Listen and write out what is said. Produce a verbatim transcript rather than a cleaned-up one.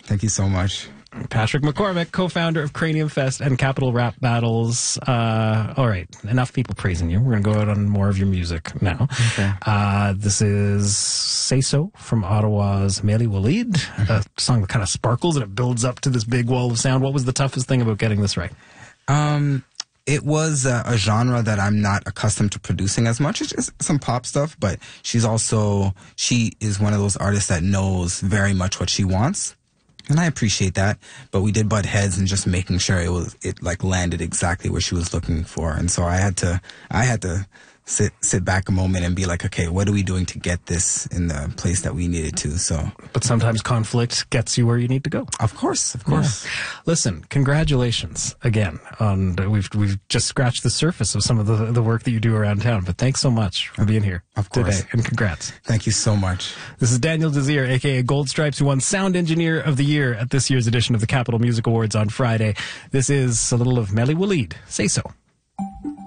Thank you so much. Patrick McCormick, co-founder of Cranium Fest and Capital Rap Battles. Uh, all right, enough people praising you. We're going to go out on more of your music now. Okay. Uh, this is Say So from Ottawa's Meli Waleed, mm-hmm. a song that kind of sparkles and it builds up to this big wall of sound. What was the toughest thing about getting this right? Um, it was uh, a genre that I'm not accustomed to producing as much. It's just some pop stuff, but she's also, she is one of those artists that knows very much what she wants. And I appreciate that, but we did butt heads and just making sure it was, it like landed exactly where she was looking for. And so I had to, I had to sit, sit back a moment and be like, okay, what are we doing to get this in the place that we needed to? So, but sometimes conflict gets you where you need to go. Of course, of course. Yeah. Listen, congratulations again on, we've, we've just scratched the surface of some of the, the work that you do around town, but thanks so much for being here of course. today and congrats. Thank you so much. This is Daniel Desir, aka Gold Stripes, who won Sound Engineer of the Year at this year's edition of the Capitol Music Awards on Friday. This is a little of Meli Waleed. Say So.